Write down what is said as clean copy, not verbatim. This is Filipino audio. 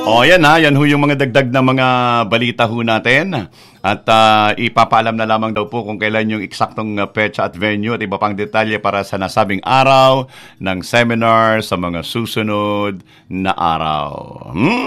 O yan ha, yan ho yung mga dagdag na mga balita ho natin. At ipapaalam na lamang daw po kung kailan yung eksaktong petsa at venue at iba pang detalye para sa nasabing araw ng seminar sa mga susunod na araw.